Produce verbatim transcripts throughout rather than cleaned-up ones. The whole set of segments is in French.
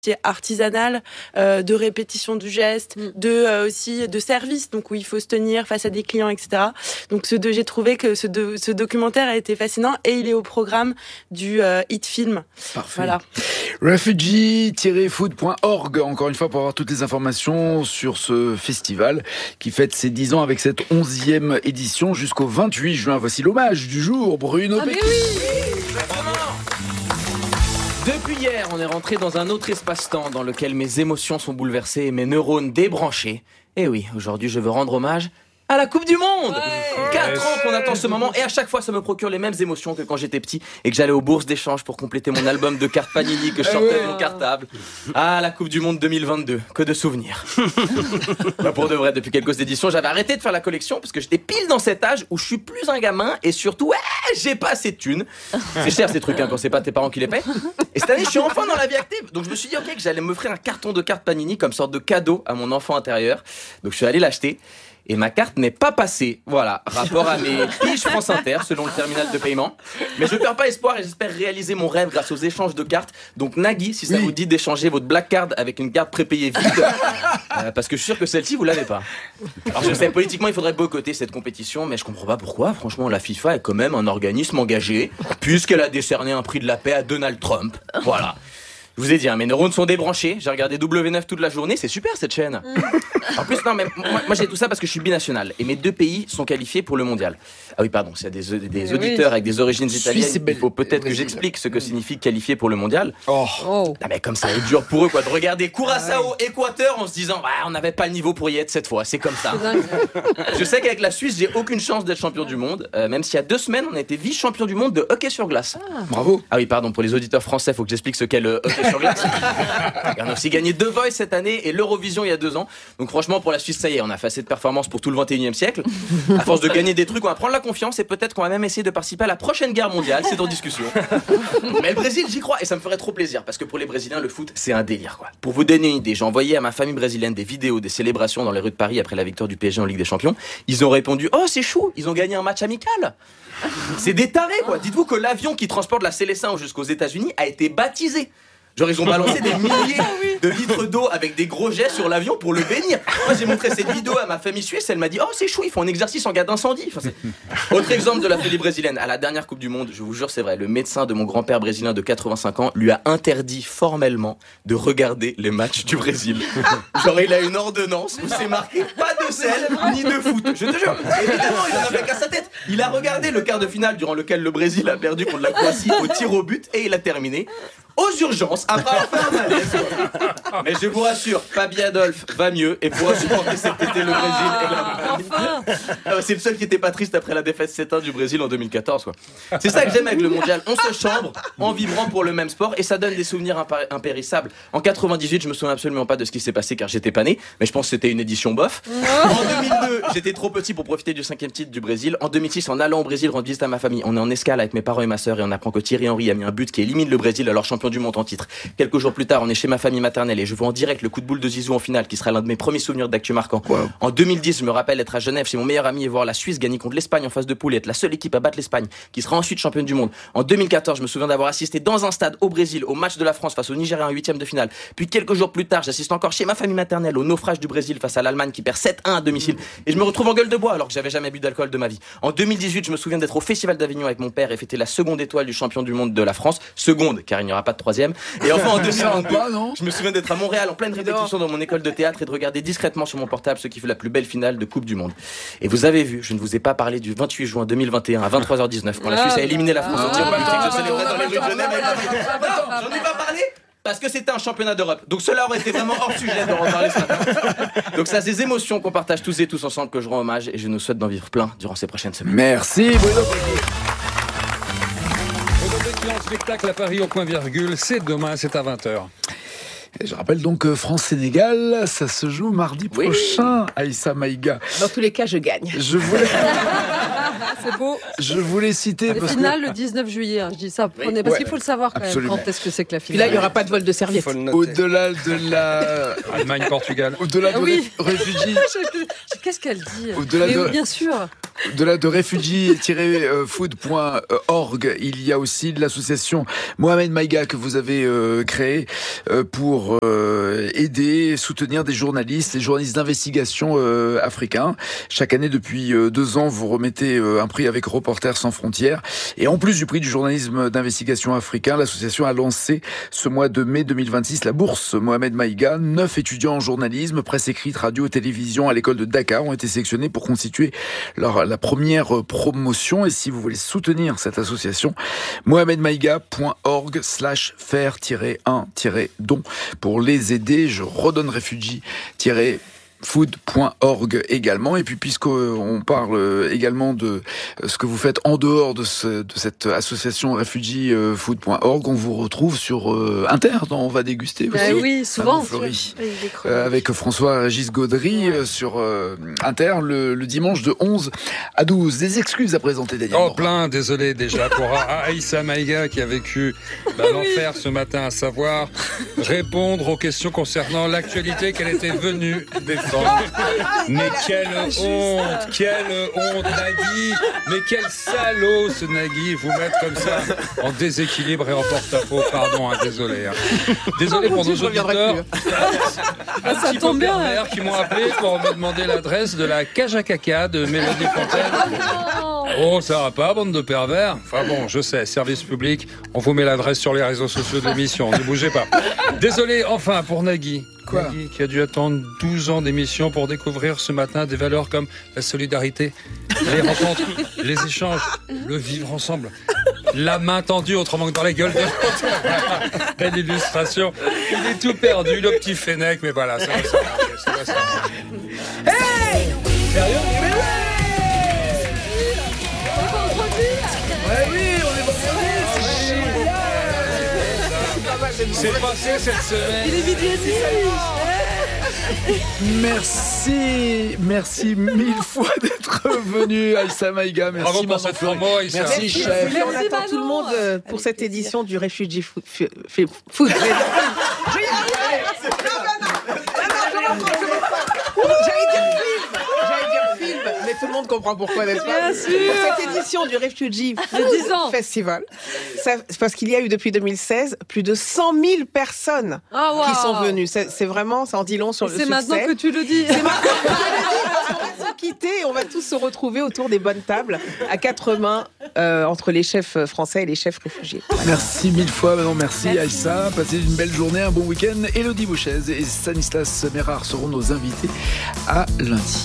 artisanal, euh, de répétition du geste, de euh, aussi de service, donc où il faut se tenir face à des clients, et cetera. Donc ce deux, j'ai trouvé que ce, de, ce documentaire a été fascinant et il est au programme du euh, Hit Film. Parfait. Voilà. refugee tiret food point org, encore une fois, pour avoir toutes les informations sur ce festival qui fête ses dix ans avec cette onzième édition jusqu'au vingt-huit juin. Voici l'hommage du jour, Bruno Ah, Pecky. mais oui, Depuis hier, on est rentré dans un autre espace-temps dans lequel mes émotions sont bouleversées et mes neurones débranchés. Et oui, aujourd'hui, je veux rendre hommage à la Coupe du Monde. Ouais. Quatre ans qu'on attend ce moment et à chaque fois ça me procure les mêmes émotions que quand j'étais petit et que j'allais aux bourses d'échange pour compléter mon album de cartes Panini que je sortais de mon cartable. Ah, la Coupe du Monde deux mille vingt-deux, que de souvenirs. Bah, pour de vrai, depuis quelques éditions, j'avais arrêté de faire la collection parce que j'étais pile dans cet âge où je suis plus un gamin et surtout, ouais, j'ai pas assez de thunes. C'est cher ces trucs hein, quand c'est pas tes parents qui les paient. Et cette année, je suis enfin dans la vie active. Donc je me suis dit ok que j'allais m'offrir un carton de cartes Panini comme sorte de cadeau à mon enfant intérieur. Donc je suis allé l'acheter. Et ma carte n'est pas passée. Voilà, rapport à mes fiches France Inter selon le terminal de paiement. Mais je ne perds pas espoir et j'espère réaliser mon rêve grâce aux échanges de cartes. Donc Nagui, si ça oui. vous dit d'échanger votre black card avec une carte prépayée vide, euh, parce que je suis sûr que celle-ci vous l'avez pas. Alors je sais, politiquement il faudrait boycotter cette compétition, mais je comprends pas pourquoi. Franchement, la FIFA est quand même un organisme engagé, puisqu'elle a décerné un prix de la paix à Donald Trump. Voilà. Je vous ai dit, hein, mes neurones sont débranchés. J'ai regardé W neuf toute la journée. C'est super cette chaîne. Mm. En plus, non, mais moi, moi j'ai tout ça parce que je suis binational. Et mes deux pays sont qualifiés pour le mondial. Ah oui, pardon, s'il y a des, des auditeurs oui. avec des origines italiennes, il faut peut-être que j'explique ce que signifie qualifier pour le mondial. Oh. Oh. Non, mais comme ça est dur pour eux quoi, de regarder Curaçao, Équateur en se disant ah, on n'avait pas le niveau pour y être cette fois. C'est comme ça. Je sais qu'avec la Suisse, j'ai aucune chance d'être champion du monde. Euh, même s'il y a deux semaines, on a été vice-champion du monde de hockey sur glace. Ah. Bravo. Ah oui, pardon, pour les auditeurs français, il faut que j'explique ce qu'est le hockey sur glace. On a aussi gagné deux Voice cette année et l'Eurovision il y a deux ans. Donc franchement pour la Suisse ça y est, on a fait assez de performances pour tout le vingt et unième siècle. À force de gagner des trucs, on va prendre la confiance et peut-être qu'on va même essayer de participer à la prochaine guerre mondiale. C'est en discussion. Mais le Brésil j'y crois et ça me ferait trop plaisir parce que pour les Brésiliens le foot c'est un délire quoi. Pour vous donner une idée, j'ai envoyé à ma famille brésilienne des vidéos des célébrations dans les rues de Paris après la victoire du P S G en Ligue des Champions. Ils ont répondu oh c'est chou, ils ont gagné un match amical. C'est des tarés quoi. Dites-vous que l'avion qui transporte la Célestin jusqu'aux États-Unis a été baptisé. Genre ils ont balancé des milliers de litres d'eau avec des gros jets sur l'avion pour le bénir. Moi j'ai montré cette vidéo à ma famille suisse, elle m'a dit oh c'est chou, ils font un exercice en cas d'incendie. Enfin, c'est... Autre exemple de la folie brésilienne, à la dernière Coupe du Monde, je vous jure c'est vrai, le médecin de mon grand-père brésilien de quatre-vingt-cinq ans lui a interdit formellement de regarder les matchs du Brésil. Genre il a une ordonnance où c'est marqué pas de sel ni de foot. Je te jure, évidemment il en avait qu'à sa tête. Il a regardé le quart de finale durant lequel le Brésil a perdu contre la Croatie au tir au but et il a terminé aux urgences après avoir fait un malaise. Mais je vous rassure, Fabi Adolphe va mieux et pourra supporter cet été le Brésil et la... enfin. C'est le seul qui était pas triste après la défaite sept un du Brésil en deux mille quatorze quoi. C'est ça que j'aime avec le mondial, on se chambre en vibrant pour le même sport et ça donne des souvenirs impar- impérissables. En quatre-vingt-dix-huit, je me souviens absolument pas de ce qui s'est passé car j'étais pas né, mais je pense que c'était une édition bof. En deux mille deux, j'étais trop petit pour profiter du cinquième titre du Brésil. En deux mille six, en allant au Brésil rendre visite à ma famille, on est en escale avec mes parents et ma sœur et on apprend que Thierry Henry a mis un but qui élimine le Brésil alors champion du monde en titre. Quelques jours plus tard, on est chez ma famille maternelle et je vois en direct le coup de boule de Zizou en finale qui sera l'un de mes premiers souvenirs d'actu marquants. Wow. En deux mille dix, je me rappelle être à Genève chez mon meilleur ami et voir la Suisse gagner contre l'Espagne en phase de poule et être la seule équipe à battre l'Espagne qui sera ensuite championne du monde. En deux mille quatorze, je me souviens d'avoir assisté dans un stade au Brésil au match de la France face au Nigeria en huitième de finale. Puis quelques jours plus tard, j'assiste encore chez ma famille maternelle au naufrage du Brésil face à l'Allemagne qui perd sept un à domicile et je me retrouve en gueule de bois alors que j'avais jamais bu d'alcool de ma vie. En deux mille dix-huit, je me souviens d'être au Festival d'Avignon avec mon père et fêter la seconde étoile du champion du monde de la France, seconde car il n'y aura pas de troisième. Et enfin en deux mille vingt-deux, je me souviens d'être à Montréal en pleine répétition dans mon école de théâtre et de regarder discrètement sur mon portable ce qui fait la plus belle finale de Coupe du Monde. Et vous avez vu, je ne vous ai pas parlé du vingt-huit juin deux mille vingt et un à vingt-trois heures dix-neuf quand la Suisse a éliminé la France au tir au but et que je célébrais dans les rues de Genève avec ma famille. Non, j'en ai pas parlé parce que c'était un championnat d'Europe. Donc cela aurait été vraiment hors sujet de reparler ce matin. Donc ça, c'est ces émotions qu'on partage tous et tous ensemble que je rends hommage et je nous souhaite d'en vivre plein durant ces prochaines semaines. Merci Bruno Pecky. En spectacle à Paris au point virgule, c'est demain, c'est à vingt heures. Et je rappelle donc que France-Sénégal, ça se joue mardi oui. prochain, Aïssa Maïga. Dans tous les cas, je gagne. Je voulais... C'est beau. Je voulais citer... La finale, que... le dix-neuf juillet, hein, je dis ça, prenez, oui. parce ouais, qu'il faut le savoir quand absolument. même, quand est-ce que c'est que la finale. Puis là, il n'y aura pas de vol de serviette. Au-delà de la... Allemagne-Portugal. Au-delà de ah, oui. réfugiés... Qu'est-ce qu'elle dit Au-delà Mais de... bien sûr. Au-delà de réfugiés tiret food point org, il y a aussi l'association Mohamed Maïga que vous avez euh, créée euh, pour euh, aider, soutenir des journalistes, des journalistes d'investigation euh, africains. Chaque année, depuis euh, deux ans, vous remettez euh, un prix avec Reporters sans frontières. Et en plus du prix du journalisme d'investigation africain, l'association a lancé ce mois de mai deux mille vingt-six la bourse Mohamed Maïga. Neuf étudiants en journalisme, presse écrite, radio, télévision à l'école de Dakar ont été sélectionnés pour constituer leur, la première promotion. Et si vous voulez soutenir cette association, mohamedmaïga point org slash faire un don pour les aider. Je redonne réfugié food point org également. Et puis puisqu'on parle également de ce que vous faites en dehors de, ce, de cette association réfugié food point org, on vous retrouve sur euh, Inter, dont on va déguster aussi. Ben oui, souvent. Euh, avec François-Régis Gaudry ouais. euh, sur euh, Inter le, le dimanche de onze à douze. Des excuses à présenter, Daniel. Oh, plein, désolé déjà pour Aïssa Maïga qui a vécu bah, l'enfer ce matin, à savoir répondre aux questions concernant l'actualité qu'elle était venue défendre. Mais quelle honte, quelle honte, Nagui. Mais quel salaud ce Nagui, vous mettre comme ça en déséquilibre et en porte-à-faux. Pardon, hein, désolé. Hein. Désolé oh, pour nos auditeurs. Un ça tombe bien. Hein. Qui m'ont appelé pour me demander l'adresse de la cage à caca de Mélodie Fontaine. Oh, ça va pas, bande de pervers. Enfin bon, je sais, service public, on vous met l'adresse sur les réseaux sociaux de l'émission, ne bougez pas. Désolé, enfin, pour Nagui. Quoi Nagui, qui a dû attendre douze ans d'émission pour découvrir ce matin des valeurs comme la solidarité, les rencontres, les échanges, le vivre ensemble, la main tendue, autrement que dans la gueule de l'autre. Belle illustration. Il est tout perdu, le petit Fennec, mais voilà, ça va s'arranger, ça va s'arranger. Hey Sérieux? Ouais, oui, on est vendredi, c'est génial. C'est passé cette semaine. Il est midi Merci, merci mille fois d'être venu, Aïssa Maïga. Merci. Bravo pour cette promo, Aïssa. Merci, merci chef. On attend tout le monde pour cette édition du Refugee Food. Food. Je vais y arriver. J'allais dire film. J'allais dire film, mais tout le monde comprend pourquoi, n'est-ce pas? Bien sûr. Pour cette édition du Refugee Food Festival, ça, c'est parce qu'il y a eu depuis deux mille seize plus de cent mille personnes oh, wow. qui sont venues. C'est, c'est vraiment, ça en dit long sur le c'est succès. C'est maintenant que tu le dis. C'est maintenant que tu le dis, parce qu'on va se quitter et on va tous se retrouver autour des bonnes tables, à quatre mains, euh, entre les chefs français et les chefs réfugiés. Merci mille fois, non, merci, merci Aïssa. Passez une belle journée, un bon week-end. Élodie Bouchez et Stanislas Mérard seront nos invités à lundi.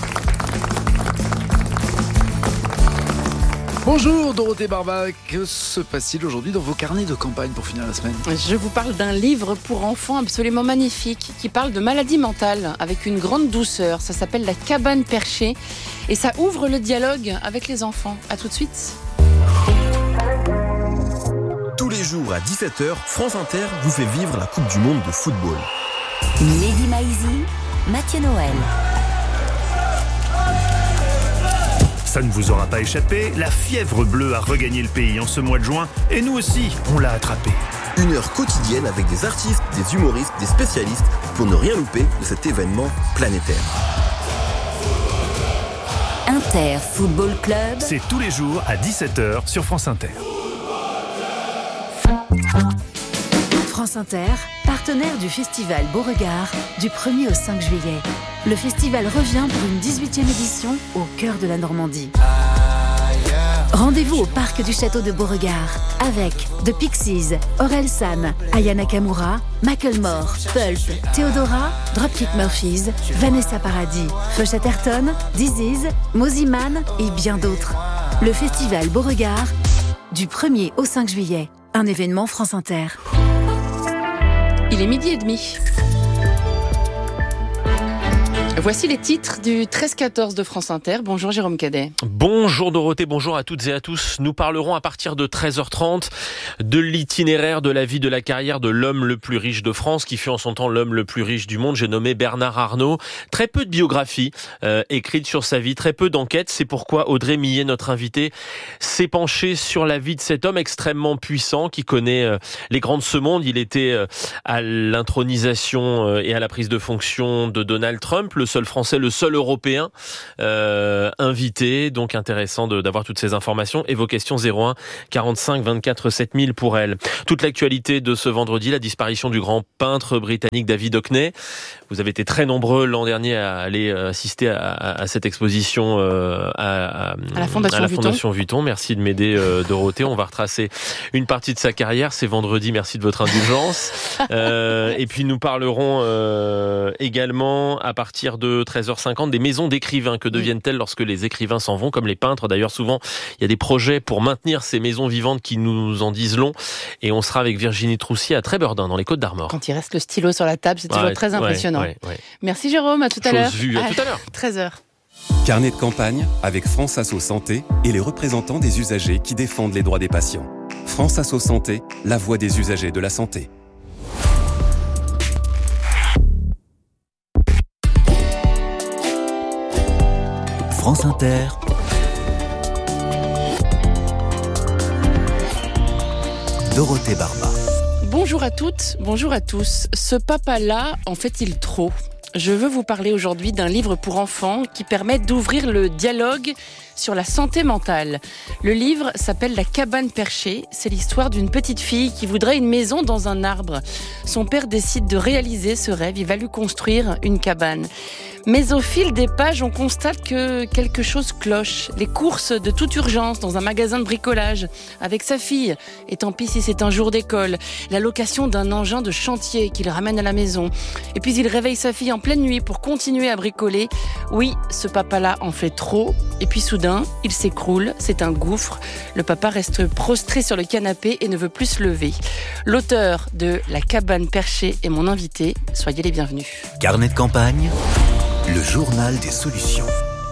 Bonjour Dorothée Barba, que se passe-t-il aujourd'hui dans vos carnets de campagne pour finir la semaine? Je vous parle d'un livre pour enfants absolument magnifique qui parle de maladie mentale avec une grande douceur. Ça s'appelle La cabane perchée et ça ouvre le dialogue avec les enfants. À tout de suite. Tous les jours à dix-sept heures, France Inter vous fait vivre la Coupe du Monde de football. Mehdi Maizi, Mathieu Noël. Ça ne vous aura pas échappé, la fièvre bleue a regagné le pays en ce mois de juin, et nous aussi, on l'a attrapé. Une heure quotidienne avec des artistes, des humoristes, des spécialistes, pour ne rien louper de cet événement planétaire. Inter Football Club. C'est tous les jours à dix-sept heures sur France Inter. France Inter, partenaire du festival Beauregard, du premier au cinq juillet. Le festival revient pour une dix-huitième édition au cœur de la Normandie. Rendez-vous au parc du château de Beauregard avec The Pixies, Orelsan, Aya Nakamura, Macklemore, Pulp, Theodora, Dropkick Murphys, Vanessa Paradis, Fush Atherton, Disease, Moziman et bien d'autres. Le festival Beauregard, du premier au cinq juillet. Un événement France Inter. Il est midi et demi. Voici les titres du treize quatorze de France Inter. Bonjour Jérôme Cadet. Bonjour Dorothée, bonjour à toutes et à tous. Nous parlerons à partir de treize heures trente de l'itinéraire de la vie, de la carrière de l'homme le plus riche de France, qui fut en son temps l'homme le plus riche du monde. J'ai nommé Bernard Arnault. Très peu de biographies euh, écrites sur sa vie, très peu d'enquêtes. C'est pourquoi Audrey Millet, notre invitée, s'est penchée sur la vie de cet homme extrêmement puissant qui connaît euh, les grands de ce monde. Il était euh, à l'intronisation euh, et à la prise de fonction de Donald Trump, le seul Français, le seul Européen euh, invité. Donc intéressant de, d'avoir toutes ces informations. Et vos questions zéro un quarante-cinq vingt-quatre sept mille pour elle. Toute l'actualité de ce vendredi, la disparition du grand peintre britannique David Hockney. Vous avez été très nombreux l'an dernier à aller assister à, à, à cette exposition euh, à, à, à la Fondation, à la Vuitton. Fondation Vuitton. Merci de m'aider, euh, Dorothée. On va retracer une partie de sa carrière. C'est vendredi. Merci de votre indulgence. euh, et puis nous parlerons euh, également à partir de treize heures cinquante des maisons d'écrivains. Que deviennent-elles lorsque les écrivains s'en vont, comme les peintres? D'ailleurs, souvent, il y a des projets pour maintenir ces maisons vivantes qui nous en disent long. Et on sera avec Virginie Troussier à Trébordin, dans les Côtes-d'Armor. Quand il reste le stylo sur la table, c'est toujours ouais, très impressionnant. Ouais, ouais, ouais. Merci Jérôme, à tout à Chose l'heure. vue, à tout à l'heure. treize heures. Carnet de campagne avec France Asso Santé et les représentants des usagers qui défendent les droits des patients. France Asso Santé, la voix des usagers de la santé. France Inter. Dorothée Barba. Bonjour à toutes, bonjour à tous. Ce papa-là, en fait-il trop ? Je veux vous parler aujourd'hui d'un livre pour enfants qui permet d'ouvrir le dialogue sur la santé mentale. Le livre s'appelle La cabane perchée. C'est l'histoire d'une petite fille qui voudrait une maison dans un arbre. Son père décide de réaliser ce rêve. Il va lui construire une cabane. Mais au fil des pages, on constate que quelque chose cloche. Les courses de toute urgence dans un magasin de bricolage avec sa fille. Et tant pis si c'est un jour d'école. La location d'un engin de chantier qu'il ramène à la maison. Et puis il réveille sa fille en pleine nuit pour continuer à bricoler. Oui, ce papa-là en fait trop. Et puis soudain, il s'écroule. C'est un gouffre. Le papa reste prostré sur le canapé et ne veut plus se lever. L'auteur de La cabane perchée est mon invité. Soyez les bienvenus. Carnet de campagne. Le journal des solutions.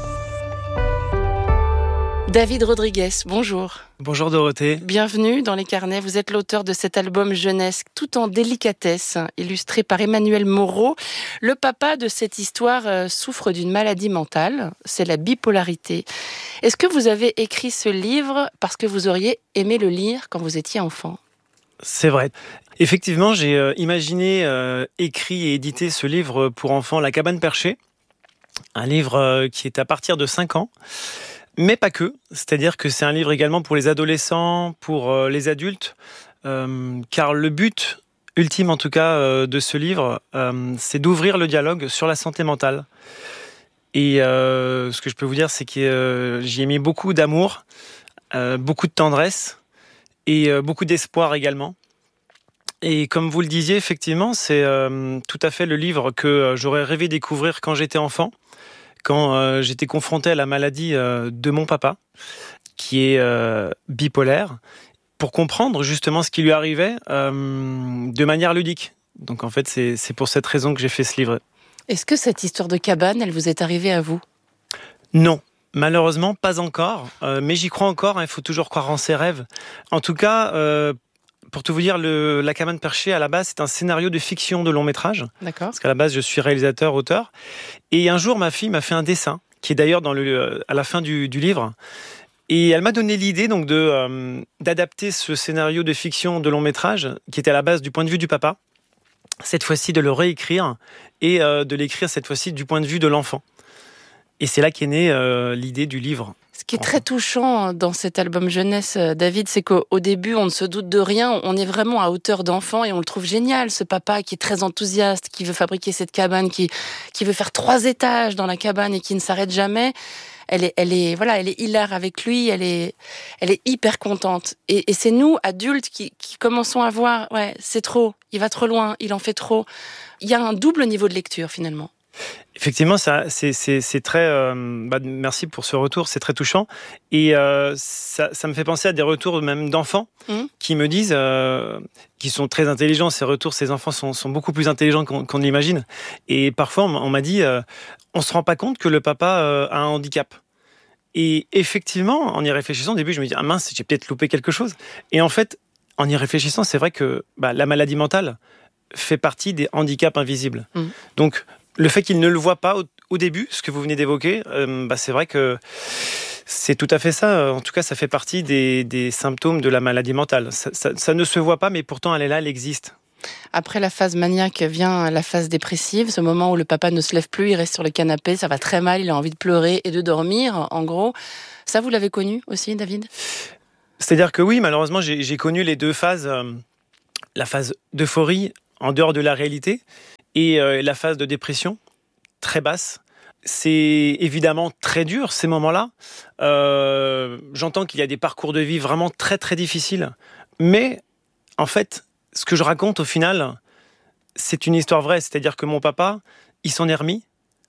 David Rodriguez, bonjour. Bonjour Dorothée. Bienvenue dans les carnets. Vous êtes l'auteur de cet album jeunesse tout en délicatesse, illustré par Emmanuel Moreau. Le papa de cette histoire euh, souffre d'une maladie mentale, c'est la bipolarité. Est-ce que vous avez écrit ce livre parce que vous auriez aimé le lire quand vous étiez enfant ? C'est vrai. Effectivement, j'ai euh, imaginé, euh, écrit et édité ce livre pour enfants, La cabane perchée. Un livre euh, qui est à partir de cinq ans. Mais pas que, c'est-à-dire que c'est un livre également pour les adolescents, pour euh, les adultes, euh, car le but ultime en tout cas euh, de ce livre, euh, c'est d'ouvrir le dialogue sur la santé mentale. Et euh, ce que je peux vous dire, c'est que euh, j'y ai mis beaucoup d'amour, euh, beaucoup de tendresse et euh, beaucoup d'espoir également. Et comme vous le disiez, effectivement, c'est euh, tout à fait le livre que euh, j'aurais rêvé découvrir quand j'étais enfant, quand euh, j'étais confronté à la maladie euh, de mon papa, qui est euh, bipolaire, pour comprendre justement ce qui lui arrivait euh, de manière ludique. Donc en fait, c'est, c'est pour cette raison que j'ai fait ce livre. Est-ce que cette histoire de cabane, elle vous est arrivée à vous ? Non. Malheureusement, pas encore. Euh, mais j'y crois encore, hein, il faut toujours croire en ses rêves. En tout cas... Euh, Pour tout vous dire, le, La cabane perchée, à la base, c'est un scénario de fiction de long métrage. D'accord. Parce qu'à la base, je suis réalisateur, auteur. Et un jour, ma fille m'a fait un dessin, qui est d'ailleurs dans le, à la fin du, du livre. Et elle m'a donné l'idée donc de, euh, d'adapter ce scénario de fiction de long métrage, qui était à la base du point de vue du papa, cette fois-ci de le réécrire, et euh, de l'écrire cette fois-ci du point de vue de l'enfant. Et c'est là qu'est née euh, l'idée du livre. Ce qui est très touchant dans cet album jeunesse, David, c'est qu'au début, on ne se doute de rien. On est vraiment à hauteur d'enfant et on le trouve génial, ce papa qui est très enthousiaste, qui veut fabriquer cette cabane, qui, qui veut faire trois étages dans la cabane et qui ne s'arrête jamais. Elle est, elle est, voilà, elle est hilar avec lui, elle est, elle est hyper contente. Et, et c'est nous, adultes, qui, qui commençons à voir, ouais, c'est trop, il va trop loin, il en fait trop. Il y a un double niveau de lecture, finalement. Effectivement, ça, c'est, c'est, c'est très. Euh, bah, merci pour ce retour, c'est très touchant. Et euh, ça, ça me fait penser à des retours même d'enfants mmh. qui me disent, euh, qui sont très intelligents. Ces retours, ces enfants sont, sont beaucoup plus intelligents qu'on, qu'on l'imagine. Et parfois, on, on m'a dit, euh, on se rend pas compte que le papa euh, a un handicap. Et effectivement, en y réfléchissant, au début, je me dis, ah mince, j'ai peut-être loupé quelque chose. Et en fait, en y réfléchissant, c'est vrai que bah, la maladie mentale fait partie des handicaps invisibles. Mmh. Donc, le fait qu'il ne le voit pas au, au début, ce que vous venez d'évoquer, euh, bah c'est vrai que c'est tout à fait ça. En tout cas, ça fait partie des, des symptômes de la maladie mentale. Ça, ça, ça ne se voit pas, mais pourtant, elle est là, elle existe. Après la phase maniaque vient la phase dépressive, ce moment où le papa ne se lève plus, il reste sur le canapé, ça va très mal, il a envie de pleurer et de dormir, en gros. Ça, vous l'avez connu aussi, David ? C'est-à-dire que oui, malheureusement, j'ai, j'ai connu les deux phases. Euh, la phase d'euphorie, en dehors de la réalité, et euh, la phase de dépression, très basse. C'est évidemment très dur, ces moments-là. Euh, j'entends qu'il y a des parcours de vie vraiment très, très difficiles. Mais, en fait, ce que je raconte, au final, c'est une histoire vraie. C'est-à-dire que mon papa, il s'en est remis.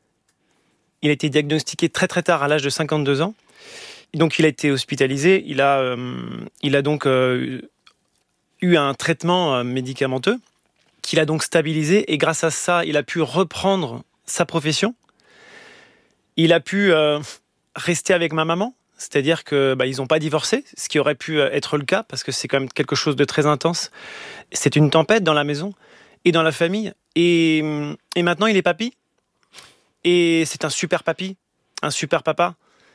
Il a été diagnostiqué très, très tard, à l'âge de cinquante-deux ans. Donc, il a été hospitalisé. Il a, euh, il a donc euh, eu un traitement euh, médicamenteux qu'il a donc stabilisé, et grâce à ça, il a pu reprendre sa profession. Il a pu euh, rester avec ma maman, c'est-à-dire que bah, ils n'ont pas divorcé, ce qui aurait pu être le cas, parce que c'est quand même quelque chose de très intense. C'est une tempête dans la maison et dans la famille. Et, et maintenant, il est papy. Et c'est un super papy, un super papa.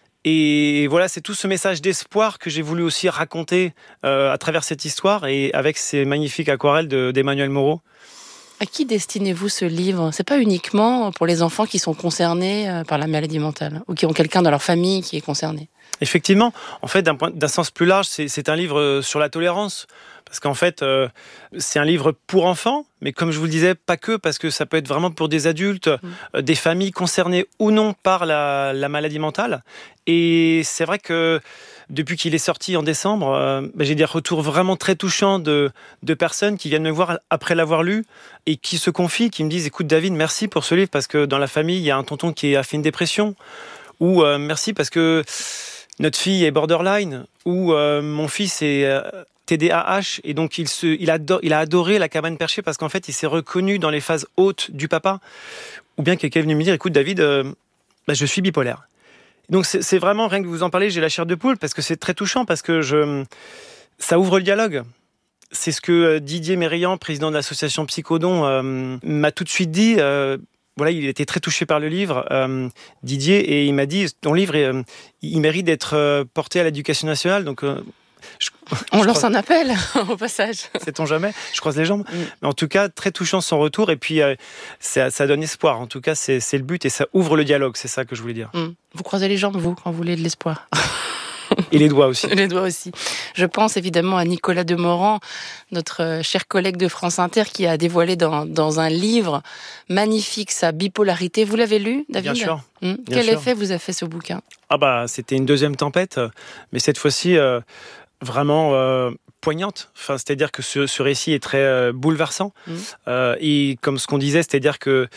Et voilà, c'est tout ce message d'espoir que j'ai voulu aussi raconter euh, à travers cette histoire et avec ces magnifiques aquarelles de, d'Emmanuel Moreau. À qui destinez-vous ce livre ? C'est pas uniquement pour les enfants qui sont concernés par la maladie mentale ou qui ont quelqu'un dans leur famille qui est concerné. Effectivement, en fait, d'un, point, d'un sens plus large, c'est, c'est un livre sur la tolérance. Parce qu'en fait, euh, c'est un livre pour enfants, mais comme je vous le disais, pas que, parce que ça peut être vraiment pour des adultes, mmh. euh, des familles concernées ou non par la, la maladie mentale. Et c'est vrai que depuis qu'il est sorti en décembre, euh, bah, j'ai des retours vraiment très touchants de, de personnes qui viennent me voir après l'avoir lu et qui se confient, qui me disent « Écoute David, merci pour ce livre, parce que dans la famille, il y a un tonton qui a fait une dépression. » Ou euh, « Merci parce que notre fille est borderline. » Ou euh, « Mon fils est... Euh, T D A H, et donc il, se, il, adore, il a adoré la cabane perchée parce qu'en fait il s'est reconnu dans les phases hautes du papa. Ou bien quelqu'un est venu me dire, écoute David, euh, bah, je suis bipolaire. Donc c'est, c'est vraiment, rien que vous en parlez, j'ai la chair de poule parce que c'est très touchant, parce que je, ça ouvre le dialogue. C'est ce que Didier Mérian, président de l'association Psychodon, euh, m'a tout de suite dit. Euh, voilà, il était très touché par le livre, euh, Didier, et il m'a dit, ton livre, euh, il mérite d'être euh, porté à l'éducation nationale, donc... Euh, Je, on je lance crois... un appel au passage. Sait-on jamais, je croise les jambes. Mm. Mais en tout cas, très touchant son retour. Et puis, euh, ça, ça donne espoir. En tout cas, c'est, c'est le but et ça ouvre le dialogue. C'est ça que je voulais dire. Mm. Vous croisez les jambes, vous, quand vous voulez de l'espoir. Et les doigts aussi. Les doigts aussi. Je pense évidemment à Nicolas Demorand, notre cher collègue de France Inter, qui a dévoilé dans, dans un livre magnifique sa bipolarité. Vous l'avez lu, David ? Bien sûr. Mmh. Bien Quel sûr. effet vous a fait ce bouquin ? Ah bah, c'était une deuxième tempête, mais cette fois-ci... Euh, vraiment euh, poignante. Enfin, c'est-à-dire que ce, ce récit est très euh, bouleversant. Mmh. Euh, et comme ce qu'on disait, c'est-à-dire que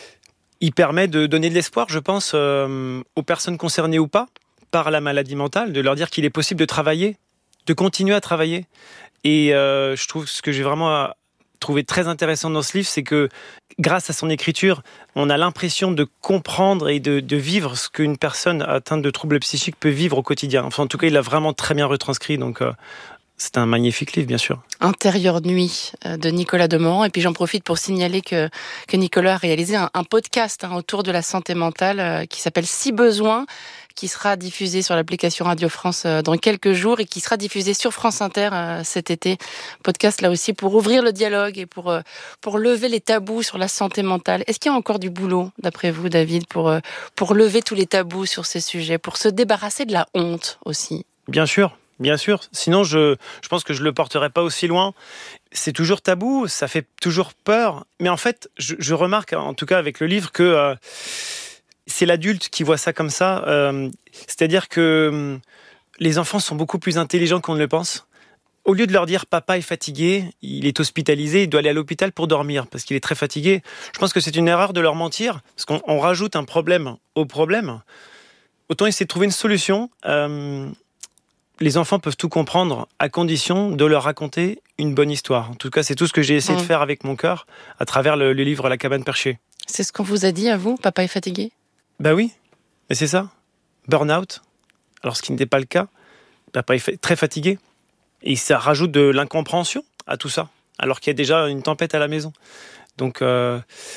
il permet de donner de l'espoir, je pense, euh, aux personnes concernées ou pas par la maladie mentale, de leur dire qu'il est possible de travailler, de continuer à travailler. Et euh, je trouve ce que j'ai vraiment trouvé très intéressant dans ce livre, c'est que grâce à son écriture, on a l'impression de comprendre et de, de vivre ce qu'une personne atteinte de troubles psychiques peut vivre au quotidien. Enfin, en tout cas, il l'a vraiment très bien retranscrit, donc euh, c'est un magnifique livre, bien sûr. Intérieure nuit de Nicolas Demorand. Et puis j'en profite pour signaler que, que Nicolas a réalisé un, un podcast hein, autour de la santé mentale euh, qui s'appelle « Si besoin », qui sera diffusé sur l'application Radio France dans quelques jours et qui sera diffusé sur France Inter cet été. Podcast là aussi pour ouvrir le dialogue et pour, pour lever les tabous sur la santé mentale. Est-ce qu'il y a encore du boulot, d'après vous, David, pour, pour lever tous les tabous sur ces sujets, pour se débarrasser de la honte aussi ? Bien sûr, bien sûr. Sinon, je, je pense que je ne le porterai pas aussi loin. C'est toujours tabou, ça fait toujours peur. Mais en fait, je, je remarque, en tout cas avec le livre, que... Euh, c'est l'adulte qui voit ça comme ça. Euh, c'est-à-dire que euh, les enfants sont beaucoup plus intelligents qu'on ne le pense. au lieu de leur dire papa est fatigué, il est hospitalisé, il doit aller à l'hôpital pour dormir parce qu'il est très fatigué, je pense que c'est une erreur de leur mentir parce qu'on on rajoute un problème au problème. Autant essayer de trouver une solution. Euh, les enfants peuvent tout comprendre à condition de leur raconter une bonne histoire. En tout cas, c'est tout ce que j'ai essayé mmh. de faire avec mon cœur à travers le, le livre La cabane perchée. C'est ce qu'on vous a dit à vous, papa est fatigué ? Bah oui, mais c'est ça. Burn-out, alors ce qui n'était pas le cas. Papa est fa- très fatigué. Et ça rajoute de l'incompréhension à tout ça, alors qu'il y a déjà une tempête à la maison. Donc, euh,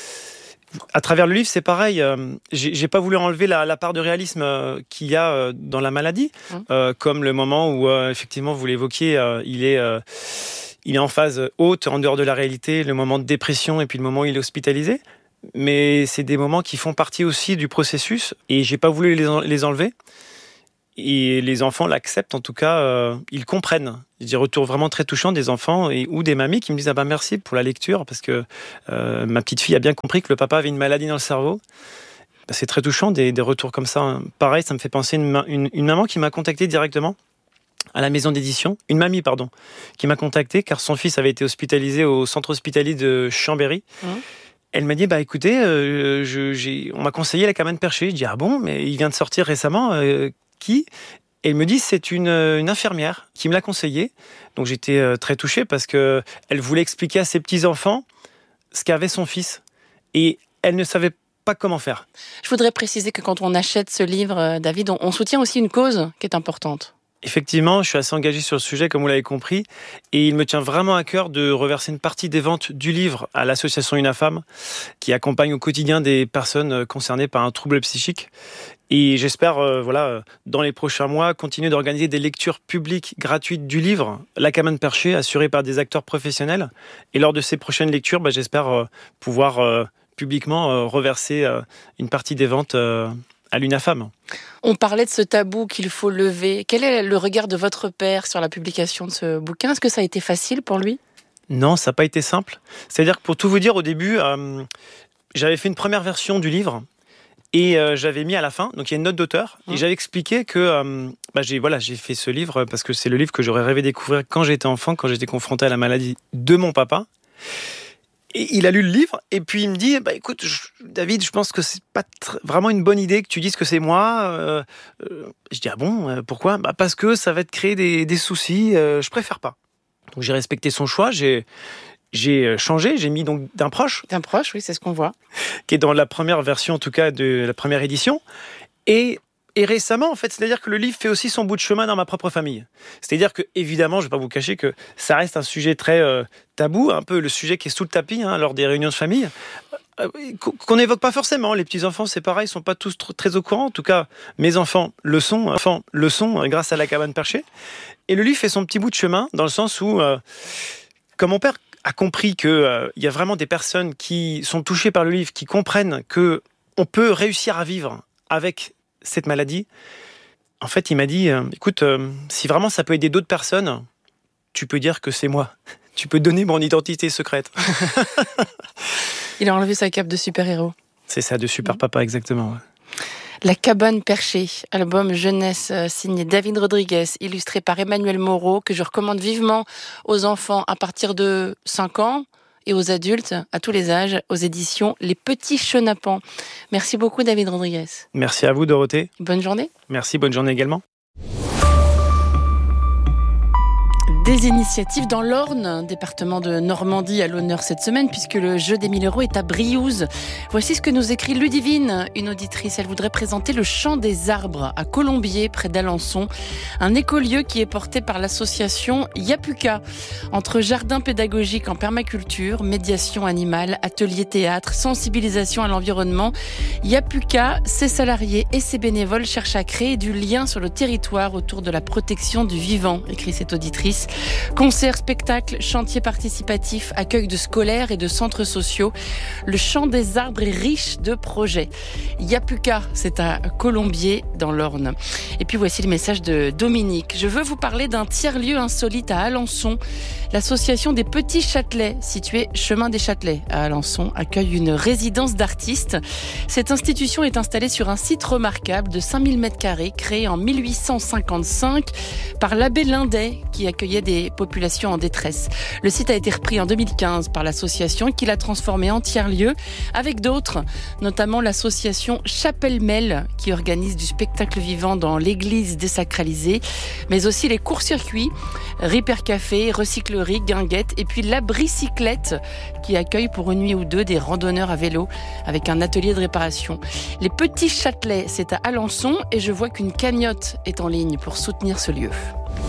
à travers le livre, c'est pareil. Euh, j'ai, j'ai pas voulu enlever la, la part de réalisme euh, qu'il y a euh, dans la maladie, mmh. euh, comme le moment où, euh, effectivement, vous l'évoquiez, euh, il est... Euh, il est en phase haute, en dehors de la réalité, le moment de dépression et puis le moment où il est hospitalisé. Mais c'est des moments qui font partie aussi du processus et j'ai pas voulu les, en- les enlever. Et les enfants l'acceptent, en tout cas, euh, ils comprennent. J'ai des retours vraiment très touchants des enfants et, ou des mamies qui me disent « Ah ben merci pour la lecture, parce que euh, ma petite fille a bien compris que le papa avait une maladie dans le cerveau. » Ben, c'est très touchant, des, des retours comme ça. Pareil, ça me fait penser à une, une, une maman qui m'a contacté directement à la maison d'édition, une mamie, pardon, qui m'a contacté car son fils avait été hospitalisé au centre hospitalier de Chambéry. Mmh. Elle m'a dit, bah écoutez, euh, je, j'ai, on m'a conseillé La cabane perchée. Je dis, ah bon, mais il vient de sortir récemment, euh, qui ? Et elle me dit, c'est une, une infirmière qui me l'a conseillé. Donc j'étais euh, très touché parce qu'elle voulait expliquer à ses petits-enfants ce qu'avait son fils. Et elle ne savait pas comment faire. Je voudrais préciser que quand on achète ce livre, David, on, on soutient aussi une cause qui est importante. Effectivement, je suis assez engagé sur le sujet, comme vous l'avez compris, et il me tient vraiment à cœur de reverser une partie des ventes du livre à l'association UNAFAM, qui accompagne au quotidien des personnes concernées par un trouble psychique. Et j'espère, euh, voilà, dans les prochains mois, continuer d'organiser des lectures publiques gratuites du livre La cabane perchée, assurées par des acteurs professionnels. Et lors de ces prochaines lectures, bah, j'espère euh, pouvoir euh, publiquement euh, reverser euh, une partie des ventes euh, à l'UNAFAM. On parlait de ce tabou qu'il faut lever. Quel est le regard de votre père sur la publication de ce bouquin ? Est-ce que ça a été facile pour lui ? Non, ça n'a pas été simple. C'est-à-dire que pour tout vous dire, au début, euh, j'avais fait une première version du livre et euh, j'avais mis à la fin, donc il y a une note d'auteur, mmh. et j'avais expliqué que euh, bah, j'ai, voilà, j'ai fait ce livre parce que c'est le livre que j'aurais rêvé découvrir quand j'étais enfant, quand j'étais confronté à la maladie de mon papa. Et il a lu le livre et puis il me dit bah écoute je, David, je pense que c'est pas tr- vraiment une bonne idée que tu dises que c'est moi. Euh, euh, je dis ah bon euh, pourquoi ? Bah parce que ça va te créer des, des soucis. Euh, je préfère pas. Donc j'ai respecté son choix. J'ai j'ai changé. J'ai mis donc d'un proche. D'un proche, oui, c'est ce qu'on voit. Qui est dans la première version en tout cas de la première édition. Et Et récemment, en fait, c'est-à-dire que le livre fait aussi son bout de chemin dans ma propre famille. C'est-à-dire que, évidemment, je ne vais pas vous cacher que ça reste un sujet très euh, tabou, un peu le sujet qui est sous le tapis hein, lors des réunions de famille, euh, qu'on n'évoque pas forcément. Les petits-enfants, c'est pareil, ils ne sont pas tous tr- très au courant. En tout cas, mes enfants le sont, enfants le sont euh, grâce à La cabane perchée. Et le livre fait son petit bout de chemin dans le sens où, euh, comme mon père a compris qu'il euh, y a vraiment des personnes qui sont touchées par le livre, qui comprennent qu'on peut réussir à vivre avec cette maladie, en fait, il m'a dit euh, écoute, euh, si vraiment ça peut aider d'autres personnes, tu peux dire que c'est moi. Tu peux donner mon identité secrète. Il a enlevé sa cape de super-héros. C'est ça, de super papa, exactement. Ouais. La cabane perchée, album jeunesse euh, signé David Rodriguez, illustré par Emmanuel Moreau, que je recommande vivement aux enfants à partir de cinq ans. Et aux adultes, à tous les âges, aux éditions Les Petits Chenapans. Merci beaucoup, David Rodriguez. Merci à vous, Dorothée. Bonne journée. Merci, bonne journée également. Des initiatives dans l'Orne, département de Normandie, à l'honneur cette semaine, puisque le jeu des mille euros est à Briouze. Voici ce que nous écrit Ludivine, une auditrice. Elle voudrait présenter le Chant des Arbres à Colombier, près d'Alençon. Un écolieu qui est porté par l'association Yapuka. Entre jardin pédagogique en permaculture, médiation animale, atelier théâtre, sensibilisation à l'environnement, Yapuka, ses salariés et ses bénévoles cherchent à créer du lien sur le territoire autour de la protection du vivant, écrit cette auditrice. Concerts, spectacles, chantiers participatifs, accueil de scolaires et de centres sociaux. Le Chant des Arbres est riche de projets. Yapuka, c'est à Colombier, dans l'Orne. Et puis voici le message de Dominique. Je veux vous parler d'un tiers-lieu insolite à Alençon. L'association des Petits Châtelets, située chemin des Châtelets à Alençon, accueille une résidence d'artistes. Cette institution est installée sur un site remarquable de cinq mille mètres carrés, créé en mille huit cent cinquante-cinq par l'abbé Lindet, qui accueillait des populations en détresse. Le site a été repris en deux mille quinze par l'association qui l'a transformé en tiers-lieu avec d'autres, notamment l'association Chapelle-Mel qui organise du spectacle vivant dans l'église désacralisée, mais aussi les courts-circuits, Ripper Café, Recyclerie, Guinguette et puis la Bricyclette qui accueille pour une nuit ou deux des randonneurs à vélo avec un atelier de réparation. Les Petits Châtelets, c'est à Alençon et je vois qu'une cagnotte est en ligne pour soutenir ce lieu.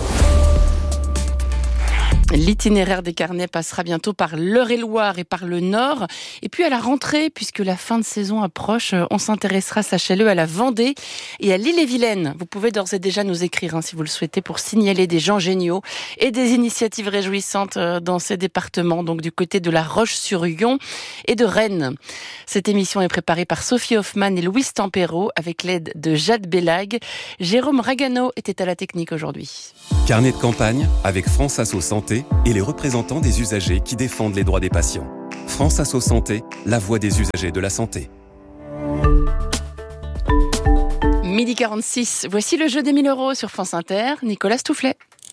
L'itinéraire des carnets passera bientôt par l'Eure-et-Loir et par le Nord. Et puis à la rentrée, puisque la fin de saison approche, on s'intéressera, sachez-le, à la Vendée et à l'Ille-et-Vilaine. Vous pouvez d'ores et déjà nous écrire, hein, si vous le souhaitez, pour signaler des gens géniaux et des initiatives réjouissantes dans ces départements, donc du côté de la Roche-sur-Yon et de Rennes. Cette émission est préparée par Sophie Hoffman et Louise Tempero avec l'aide de Jade Bellag. Jérôme Ragano était à la technique aujourd'hui. Carnet de campagne avec France Asso Santé et les représentants des usagers qui défendent les droits des patients. France Asso Santé, la voix des usagers de la santé. midi quarante-six, voici le jeu des mille euros sur France Inter. Nicolas Stoufflet.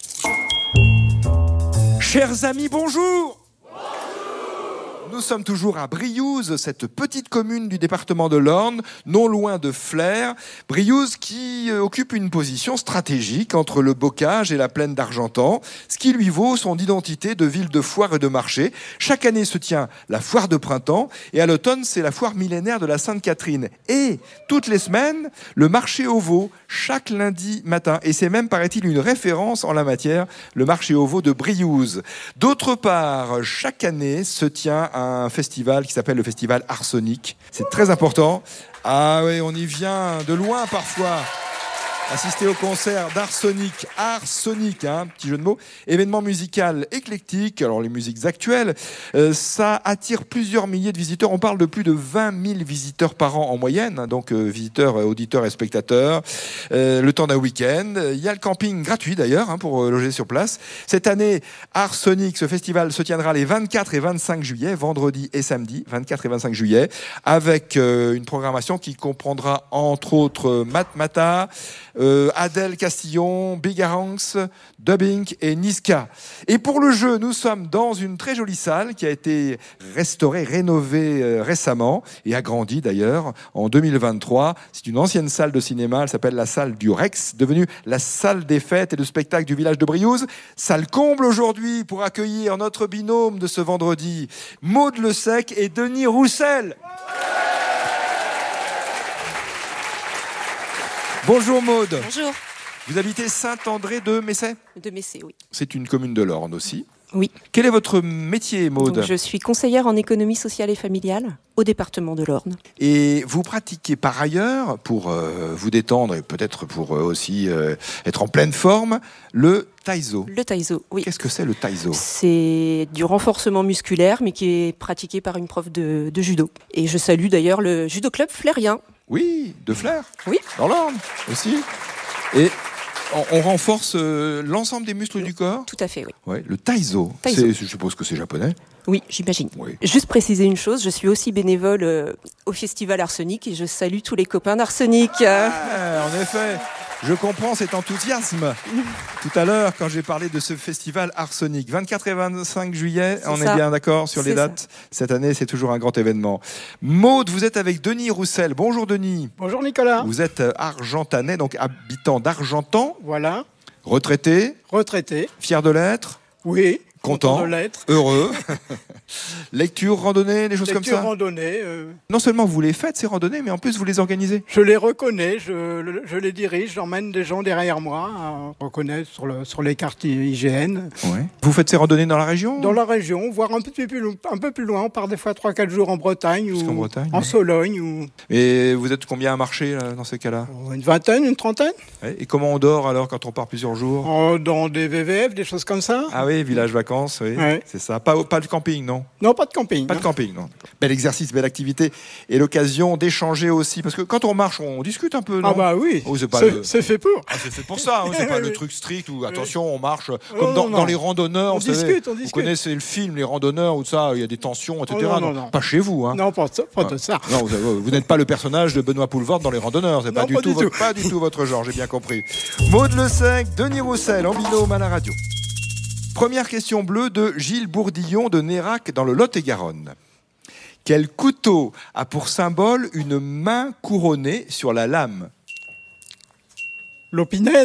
Chers amis, bonjour. Nous sommes toujours à Briouze, cette petite commune du département de l'Orne, non loin de Flers. Briouze qui occupe une position stratégique entre le bocage et la plaine d'Argentan, ce qui lui vaut son identité de ville de foire et de marché. Chaque année se tient la foire de printemps et à l'automne, c'est la foire millénaire de la Sainte-Catherine. Et toutes les semaines, le marché aux veaux, chaque lundi matin. Et c'est même, paraît-il, une référence en la matière, le marché aux veaux de Briouze. D'autre part, chaque année se tient un un festival qui s'appelle le festival Arsenic. C'est très important. Ah oui, on y vient de loin parfois. Assister au concert d'Arsenic, Arsenic, hein, petit jeu de mots, événement musical éclectique, alors les musiques actuelles, euh, ça attire plusieurs milliers de visiteurs, on parle de plus de vingt mille visiteurs par an en moyenne, hein, donc euh, visiteurs, euh, auditeurs et spectateurs, euh, le temps d'un week-end, il y a le camping gratuit d'ailleurs, hein, pour euh, loger sur place. Cette année, Arsenic, ce festival se tiendra les vingt-quatre et vingt-cinq juillet, vendredi et samedi, vingt-quatre et vingt-cinq juillet, avec euh, une programmation qui comprendra entre autres Mat Mata, Euh, Adèle Castillon, Bigaranx, Dubbing et Niska. Et pour le jeu, nous sommes dans une très jolie salle qui a été restaurée, rénovée euh, récemment et agrandie d'ailleurs en deux mille vingt-trois. C'est une ancienne salle de cinéma, elle s'appelle la salle du Rex, devenue la salle des fêtes et de spectacles du village de Briouze. Salle comble aujourd'hui pour accueillir notre binôme de ce vendredi, Maud Le Sec et Denis Roussel. Bonjour Maud. Bonjour. Vous habitez Saint-André de Messey ? De Messey, oui. C'est une commune de l'Orne aussi. Oui. Quel est votre métier, Maud ? Donc, je suis conseillère en économie sociale et familiale au département de l'Orne. Et vous pratiquez par ailleurs, pour euh, vous détendre et peut-être pour euh, aussi euh, être en pleine forme, le taïso. Le taïso, oui. Qu'est-ce que c'est le taïso ? C'est du renforcement musculaire, mais qui est pratiqué par une prof de, de judo. Et je salue d'ailleurs le judo club flérien. Oui, de Flers. Oui. Dans l'Orne aussi. Et on, on renforce euh, l'ensemble des muscles du corps ? Tout à fait, oui. Ouais, le taïso. Taïso. C'est, je suppose que c'est japonais. Oui, j'imagine. Oui. Juste préciser une chose, je suis aussi bénévole euh, au festival Arsenic et je salue tous les copains d'Arsenic. Ah, en effet, je comprends cet enthousiasme. Tout à l'heure, quand j'ai parlé de ce festival Arsenic, vingt-quatre et vingt-cinq juillet, c'est on ça. Est bien d'accord sur les c'est dates. Ça. Cette année, c'est toujours un grand événement. Maud, vous êtes avec Denis Roussel. Bonjour Denis. Bonjour Nicolas. Vous êtes argentanais, donc habitant d'Argentan. Voilà. Retraité. Retraité. Fier de l'être. Oui. Content, de l'être. Heureux. Lecture, randonnée, des choses Lecture, comme ça. randonnée. Euh... Non seulement vous les faites, ces randonnées, mais en plus vous les organisez. Je les reconnais, je, je les dirige, j'emmène des gens derrière moi à reconnaître sur, le, sur les cartes I G N. Ouais. Vous faites ces randonnées dans la région ? Dans la région, voire un peu plus, un peu plus loin. On part des fois trois quatre jours en Bretagne ou en, Bretagne, en ouais. Sologne. Ou... Et vous êtes combien à marcher là, dans ces cas-là ? Une vingtaine, une trentaine. Ouais. Et comment on dort alors quand on part plusieurs jours ? oh, Dans des V V F, des choses comme ça. Ah oui, village vacances, oui. Ouais. C'est ça. Pas, pas de camping, non ? Non, pas de camping. Pas non. de camping, non. Bel exercice, belle activité. Et l'occasion d'échanger aussi. Parce que quand on marche, on discute un peu, non ? Ah bah oui, oh, c'est, pas c'est, le... c'est fait pour. Ah, c'est fait pour ça, hein. C'est pas le truc strict où, attention, on marche comme oh, dans, non. dans les randonneurs. On vous discute, savez, on discute. Vous connaissez le film, les randonneurs, où ça, il y a des tensions, et cetera. Oh, non, non, non. Pas chez vous, hein. Non, pas, pas de ça. Non, vous, avez, vous n'êtes pas le personnage de Benoît Poulvord dans les randonneurs. C'est non, pas, du pas, tout du votre, tout. pas du tout votre genre, j'ai bien compris. Maud Le Sec, Denis Roussel, en binôme à la radio. Première question bleue de Gilles Bourdillon de Nérac dans le Lot-et-Garonne. Quel couteau a pour symbole une main couronnée sur la lame ? L'Opinel ?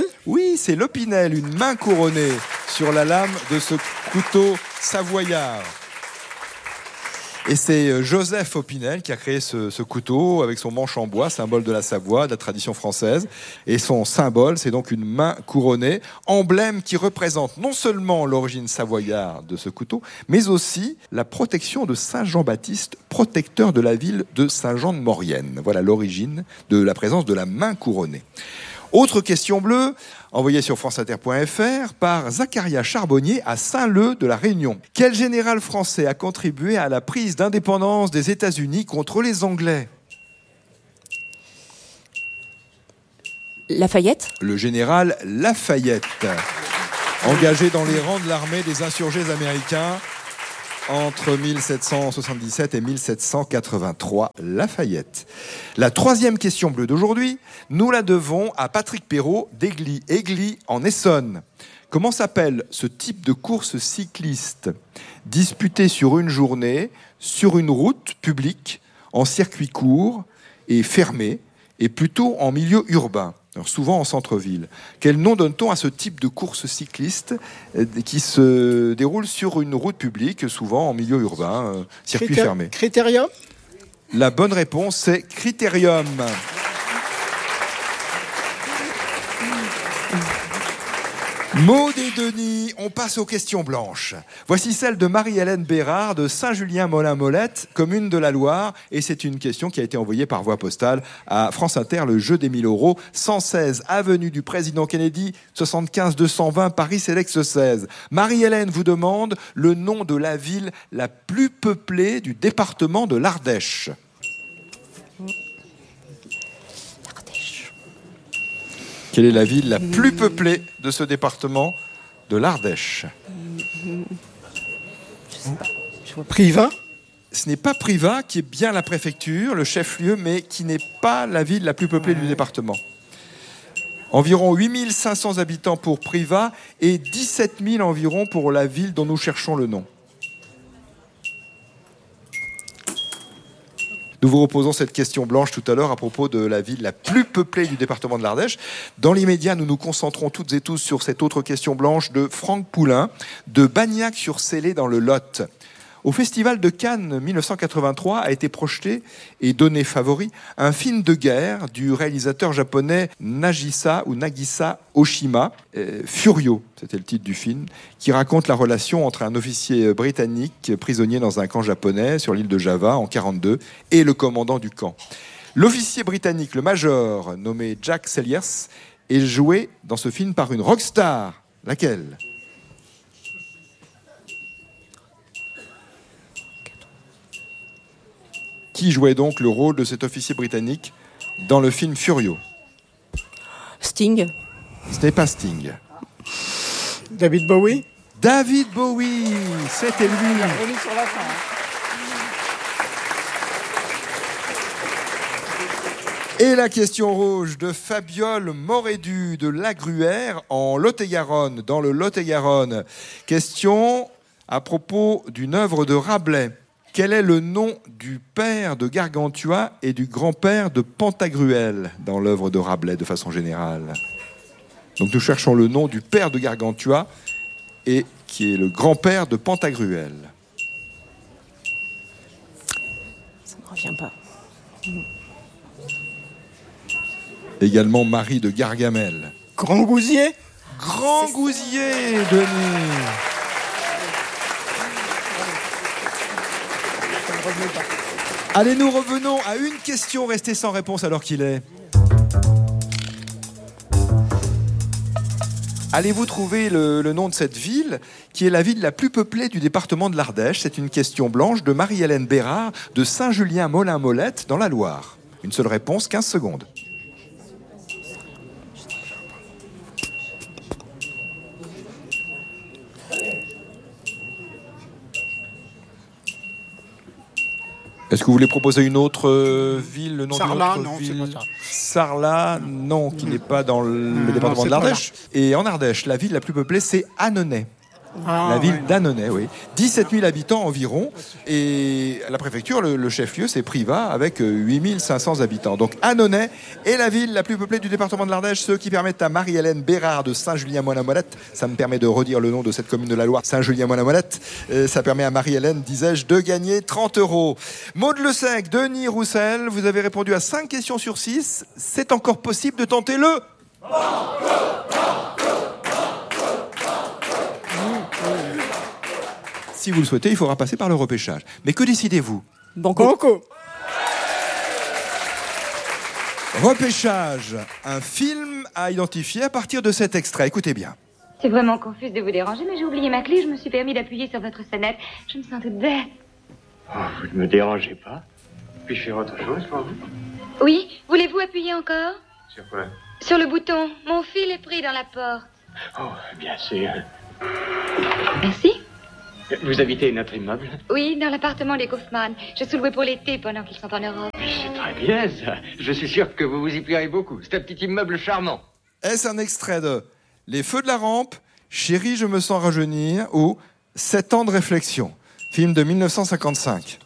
Oui, c'est l'Opinel, une main couronnée sur la lame de ce couteau savoyard. Et c'est Joseph Opinel qui a créé ce, ce couteau avec son manche en bois, symbole de la Savoie, de la tradition française. Et son symbole, c'est donc une main couronnée, emblème qui représente non seulement l'origine savoyarde de ce couteau, mais aussi la protection de Saint Jean-Baptiste, protecteur de la ville de Saint-Jean-de-Maurienne. Voilà l'origine de la présence de la main couronnée. Autre question bleue, envoyée sur franceinter point f r par Zacharia Charbonnier à Saint-Leu de la Réunion. Quel général français a contribué à la prise d'indépendance des États-Unis contre les Anglais ? Lafayette ? Le général Lafayette, engagé dans les rangs de l'armée des insurgés américains entre mille sept cent soixante-dix-sept et mille sept cent quatre-vingt-trois, Lafayette. La troisième question bleue d'aujourd'hui, nous la devons à Patrick Perrault d'Aigly-Aigly en Essonne. Comment s'appelle ce type de course cycliste disputée sur une journée, sur une route publique, en circuit court et fermé, et plutôt en milieu urbain ? Alors souvent en centre-ville. Quel nom donne-t-on à ce type de course cycliste qui se déroule sur une route publique, souvent en milieu urbain, euh, circuit Critère, fermé ? Critérium ? La bonne réponse, c'est Critérium. Maud et Denis, on passe aux questions blanches. Voici celle de Marie-Hélène Bérard de Saint-Julien-Molin-Molette, commune de la Loire. Et c'est une question qui a été envoyée par voie postale à France Inter, le jeu des mille euros. cent seize avenue du Président Kennedy, soixante-quinze deux cent vingt Paris Sélex seize. Marie-Hélène vous demande le nom de la ville la plus peuplée du département de l'Ardèche. Quelle est la ville la plus peuplée de ce département de l'Ardèche ? Privas ? Ce n'est pas Privas qui est bien la préfecture, le chef-lieu, mais qui n'est pas la ville la plus peuplée du département. Environ huit mille cinq cents habitants pour Privas et dix-sept mille environ pour la ville dont nous cherchons le nom. Nous vous reposons cette question blanche tout à l'heure à propos de la ville la plus peuplée du département de l'Ardèche. Dans l'immédiat, nous nous concentrons toutes et tous sur cette autre question blanche de Franck Poulain, de Bagnac-sur-Célé dans le Lot. Au Festival de Cannes mille neuf cent quatre-vingt-trois a été projeté et donné favori un film de guerre du réalisateur japonais Nagisa ou Nagisa Oshima, euh, Furio, c'était le titre du film, qui raconte la relation entre un officier britannique prisonnier dans un camp japonais sur l'île de Java en quarante-deux et le commandant du camp. L'officier britannique, le major, nommé Jack Selliers, est joué dans ce film par une rockstar. Laquelle ? Qui jouait donc le rôle de cet officier britannique dans le film Furio ? Sting. Ce n'est pas Sting. David Bowie. David Bowie, c'était lui. Il est revenu sur la fin. Et la question rouge de Fabiole Morédu de Lagruère en Lot-et-Garonne, dans le Lot-et-Garonne. Question à propos d'une œuvre de Rabelais. Quel est le nom du père de Gargantua et du grand-père de Pantagruel dans l'œuvre de Rabelais de façon générale ? Donc nous cherchons le nom du père de Gargantua et qui est le grand-père de Pantagruel. Ça ne me revient pas. Également Marie de Gargamel. Grand Gousier ? Grand Gousier, Denis. Allez, nous revenons à une question restée sans réponse alors qu'il est. Allez-vous trouver le, le nom de cette ville, qui est la ville la plus peuplée du département de l'Ardèche ? C'est une question blanche de Marie-Hélène Bérard de Saint-Julien-Molin-Molette dans la Loire. Une seule réponse, quinze secondes. Est-ce que vous voulez proposer une autre euh, ville, le nom Sarlat, d'une autre non, ville ? c'est pas ça. Sarlat, non, qui n'est pas dans le, le Non, département c'est de l'Ardèche. Et en Ardèche, la ville la plus peuplée, c'est Annonay. Ah, la ville ouais. d'Annonay, oui. dix-sept mille habitants environ. Et la préfecture, le, le chef-lieu, c'est Privas, avec huit mille cinq cents habitants. Donc Annonay est la ville la plus peuplée du département de l'Ardèche, ce qui permet à Marie-Hélène Bérard de Saint-Julien-Moine-la-Molette, ça me permet de redire le nom de cette commune de la Loire, Saint-Julien-Moine-la-Molette, euh, ça permet à Marie-Hélène, disais-je, de gagner trente euros. Maud Le Sec, Denis Roussel, vous avez répondu à cinq questions sur six. C'est encore possible de tenter le... Si vous le souhaitez, il faudra passer par le repêchage. Mais que décidez-vous? Banco. Banco. Repêchage, un film à identifier à partir de cet extrait. Écoutez bien. C'est vraiment confus de vous déranger, mais j'ai oublié ma clé, je me suis permis d'appuyer sur votre sonnette. Je me sens toute bête. Oh, vous ne me dérangez pas. Puis-je faire autre chose pour vous? Oui, voulez-vous appuyer encore? Sur quoi? Sur le bouton. Mon fil est pris dans la porte. Oh, bien sûr. Merci. Vous habitez notre immeuble? Oui, dans l'appartement des Kaufmann. Je suis loué pour l'été pendant qu'ils sont en Europe. C'est très bien, ça. Je suis sûr que vous vous y plairez beaucoup. C'est un petit immeuble charmant. Est-ce un extrait de Les Feux de la Rampe, Chérie, je me sens rajeunir ou Sept ans de réflexion, film de mille neuf cent cinquante-cinq?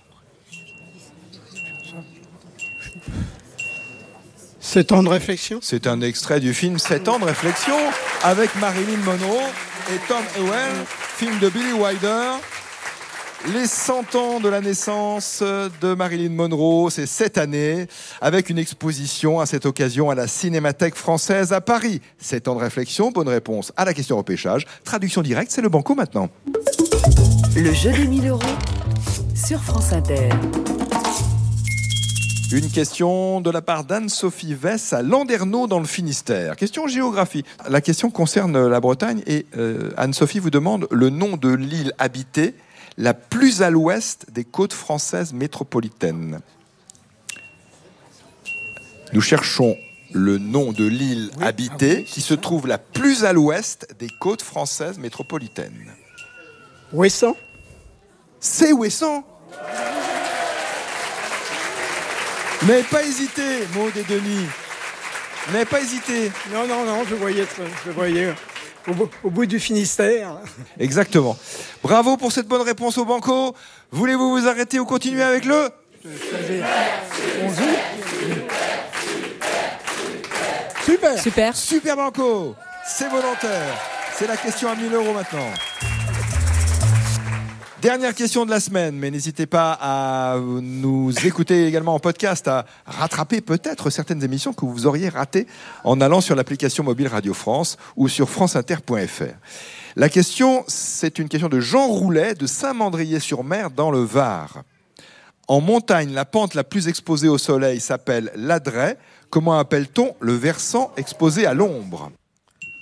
Sept ans de réflexion. C'est un extrait du film Sept ans de réflexion avec Marilyn Monroe et Tom Howell, film de Billy Wilder. Les cent ans de la naissance de Marilyn Monroe, c'est cette année, avec une exposition à cette occasion à la Cinémathèque française à Paris. Sept ans de réflexion, bonne réponse à la question repêchage. Traduction directe, c'est le banco maintenant. Le jeu des mille euros sur France Inter. Une question de la part d'Anne-Sophie Vess à Landerneau dans le Finistère. Question géographie. La question concerne la Bretagne et euh, Anne-Sophie vous demande le nom de l'île habitée la plus à l'ouest des côtes françaises métropolitaines. Nous cherchons le nom de l'île oui, habitée ah oui, qui se trouve la plus à l'ouest des côtes françaises métropolitaines. Ouessant. C'est Ouessant. N'avez pas hésité, Maud et Denis. N'avez pas hésité. Non, non, non, je voyais, je voyais au, bout, au bout du Finistère. Exactement. Bravo pour cette bonne réponse au banco. Voulez-vous vous arrêter ou continuer avec le Super. Super. Super banco. C'est volontaire. C'est la question à mille euros maintenant. Dernière question de la semaine, mais n'hésitez pas à nous écouter également en podcast, à rattraper peut-être certaines émissions que vous auriez ratées en allant sur l'application mobile Radio France ou sur franceinter point f r. La question, c'est une question de Jean Roulet de Saint-Mandrier-sur-Mer dans le Var. En montagne, la pente la plus exposée au soleil s'appelle l'Adret. Comment appelle-t-on le versant exposé à l'ombre ?